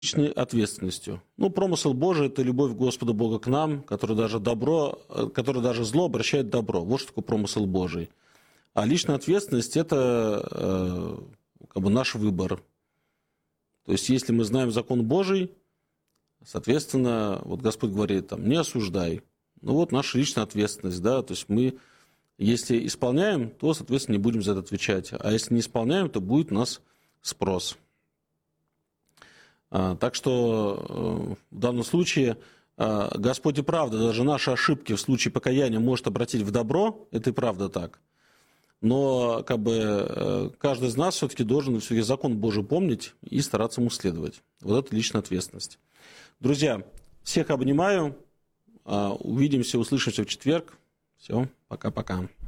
личной ответственностью. Промысел Божий – это любовь Господа Бога к нам, который даже зло обращает в добро. Вот что такое промысел Божий. А личная ответственность – это наш выбор. То есть, если мы знаем закон Божий, соответственно, Господь говорит, не осуждай. Наша личная ответственность, да, то есть мы, если исполняем, то, соответственно, не будем за это отвечать. А если не исполняем, то будет у нас спрос. Так что в данном случае Господь и правда даже наши ошибки в случае покаяния может обратить в добро, это и правда так. Но каждый из нас все-таки должен закон Божий помнить и стараться ему следовать. Вот это личная ответственность. Друзья, всех обнимаю. Увидимся, услышимся в четверг. Все, пока-пока.